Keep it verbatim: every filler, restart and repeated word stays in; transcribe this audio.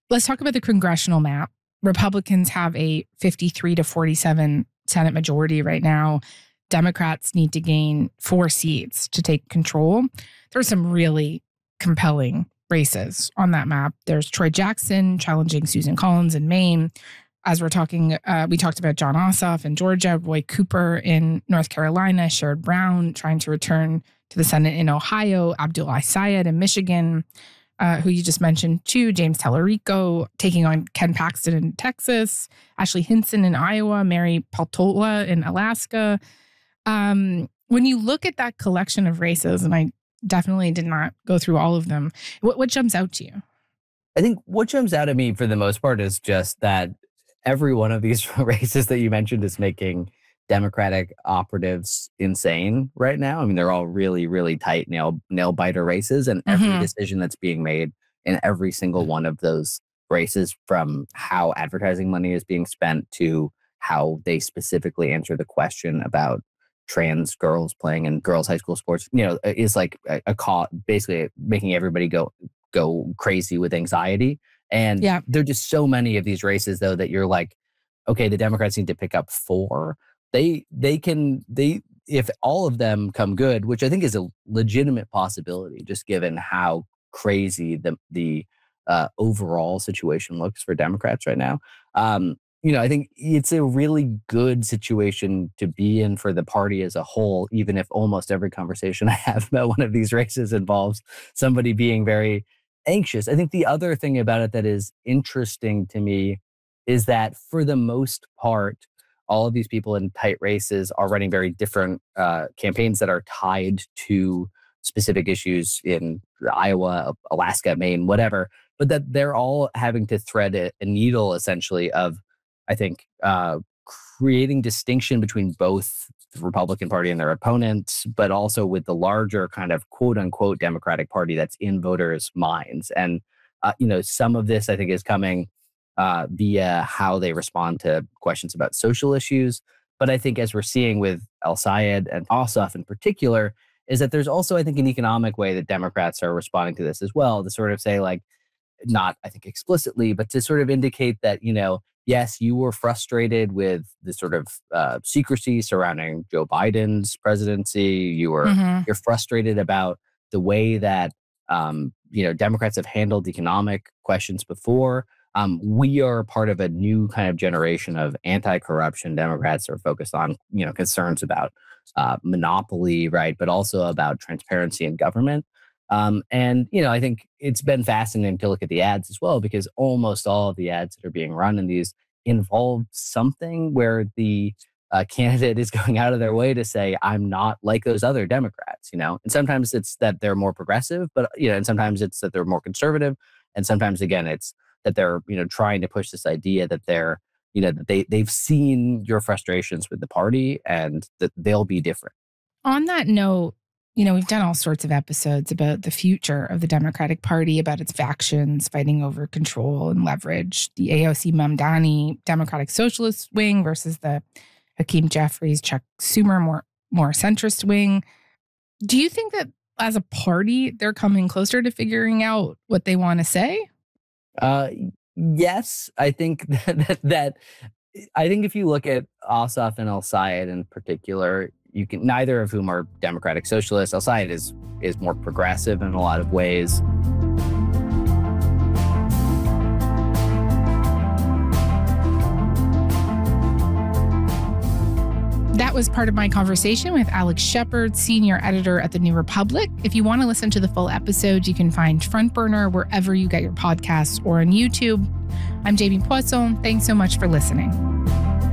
Let's talk about the congressional map. Republicans have a fifty-three to forty-seven Senate majority right now. Democrats need to gain four seats to take control. There's some really compelling races on that map. There's Troy Jackson challenging Susan Collins in Maine. As we're talking, uh, we talked about Jon Ossoff in Georgia, Roy Cooper in North Carolina, Sherrod Brown trying to return to the Senate in Ohio, Abdullah Syed in Michigan, uh, who you just mentioned too, James Tallarico taking on Ken Paxton in Texas, Ashley Hinson in Iowa, Mary Peltola in Alaska. Um, when you look at that collection of races, and I definitely did not go through all of them, what, what jumps out to you? I think what jumps out at me for the most part is just that every one of these races that you mentioned is making Democratic operatives insane right now. I mean, they're all really, really tight nail nail biter races, and every mm-hmm. decision that's being made in every single one of those races, from how advertising money is being spent to how they specifically answer the question about trans girls playing in girls' high school sports, you know, is like a, a cause, basically making everybody go go crazy with anxiety. And yeah. there are just so many of these races, though, that you're like, okay, the Democrats need to pick up four. They they can, they if all of them come good, which I think is a legitimate possibility, just given how crazy the the uh, overall situation looks for Democrats right now. Um, you know, I think it's a really good situation to be in for the party as a whole, even if almost every conversation I have about one of these races involves somebody being very anxious. I think the other thing about it that is interesting to me is that for the most part, all of these people in tight races are running very different uh, campaigns that are tied to specific issues in Iowa, Alaska, Maine, whatever, but that they're all having to thread a, a needle essentially of, I think, uh, creating distinction between both the Republican Party and their opponents, but also with the larger kind of quote unquote Democratic Party that's in voters' minds. And, uh, you know, some of this I think is coming uh, via how they respond to questions about social issues. But I think as we're seeing with El-Sayed and Ossoff in particular, is that there's also, I think, an economic way that Democrats are responding to this as well, to sort of say, like, not, I think, explicitly, but to sort of indicate that, you know, yes, you were frustrated with the sort of uh, secrecy surrounding Joe Biden's presidency. You were mm-hmm. you're frustrated about the way that um, you know Democrats have handled economic questions before. Um, we are part of a new kind of generation of anti-corruption Democrats that are focused on you know concerns about uh, monopoly, right, but also about transparency in government. Um, and, you know, I think it's been fascinating to look at the ads as well, because almost all of the ads that are being run in these involve something where the uh, candidate is going out of their way to say, I'm not like those other Democrats, you know, and sometimes it's that they're more progressive, but, you know, and sometimes it's that they're more conservative. And sometimes, again, it's that they're, you know, trying to push this idea that they're, you know, that they, they've seen your frustrations with the party and that they'll be different. On that note, you know, we've done all sorts of episodes about the future of the Democratic Party, about its factions fighting over control and leverage, the A O C Mamdani Democratic Socialist wing versus the Hakeem Jeffries, Chuck Schumer, more, more centrist wing. Do you think that as a party, they're coming closer to figuring out what they want to say? Uh, yes, I think that, that, that I think if you look at Ossoff and El-Sayed in particular, you can, neither of whom are Democratic Socialists. El-Sayed is is more progressive in a lot of ways. That was part of my conversation with Alex Shepard, senior editor at The New Republic. If you want to listen to the full episode, you can find Front Burner wherever you get your podcasts or on YouTube. I'm Jamie Poisson. Thanks so much for listening.